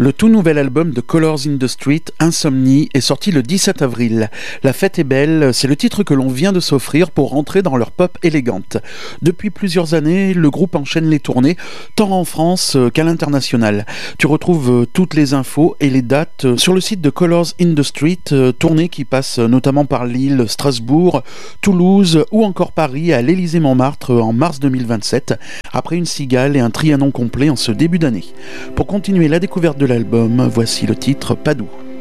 Le tout nouvel album de Colors in the Street, Insomnie, est sorti le 17 avril. La fête est belle, c'est le titre que l'on vient de s'offrir pour rentrer dans leur pop élégante. Depuis plusieurs années, le groupe enchaîne les tournées, tant en France qu'à l'international. Tu retrouves toutes les infos et les dates sur le site de Colors in the Street, tournées qui passent notamment par Lille, Strasbourg, Toulouse ou encore Paris à l'Élysée-Montmartre en mars 2027, après une cigale et un Trianon complet en ce début d'année. Pour continuer la découverte de l'album, voici le titre Padoue.